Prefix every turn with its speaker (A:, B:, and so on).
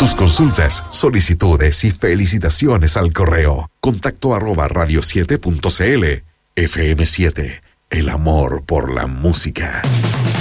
A: Tus consultas, solicitudes y felicitaciones al correo contacto@radio7.cl. FM7, el amor por la música.